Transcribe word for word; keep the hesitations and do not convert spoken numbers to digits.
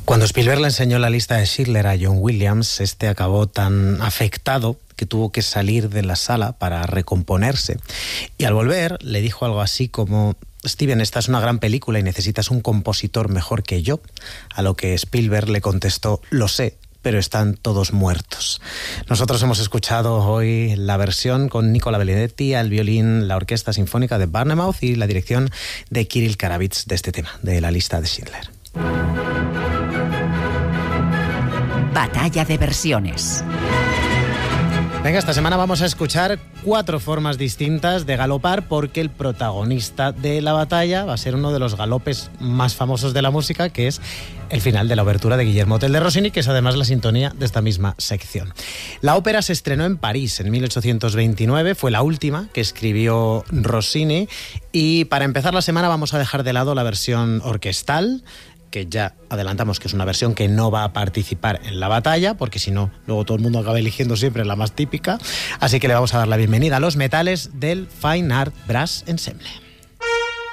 Cuando Spielberg le enseñó la lista de Schindler a John Williams, este acabó tan afectado que tuvo que salir de la sala para recomponerse. Y al volver le dijo algo así como: Steven, esta es una gran película y necesitas un compositor mejor que yo. A lo que Spielberg le contestó: lo sé, pero están todos muertos. Nosotros hemos escuchado hoy la versión con Nicola Benedetti al violín, la Orquesta Sinfónica de Bournemouth y la dirección de Kirill Karavits de este tema, de la lista de Schindler. Batalla de versiones. Venga, esta semana vamos a escuchar cuatro formas distintas de galopar, porque el protagonista de la batalla va a ser uno de los galopes más famosos de la música, que es el final de la obertura de Guillermo Tell de Rossini, que es además la sintonía de esta misma sección. La ópera se estrenó en París en mil ochocientos veintinueve, fue la última que escribió Rossini, y para empezar la semana vamos a dejar de lado la versión orquestal, que ya adelantamos que es una versión que no va a participar en la batalla, porque si no, luego todo el mundo acaba eligiendo siempre la más típica. Así que le vamos a dar la bienvenida a los metales del Fine Art Brass Ensemble.